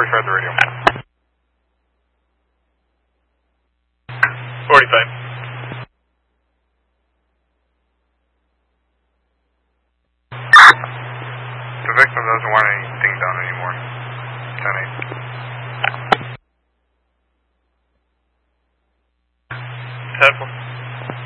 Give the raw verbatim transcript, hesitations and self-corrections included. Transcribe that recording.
forty-five the radio. forty-five. The victim doesn't want anything done anymore. ten eight. ten four.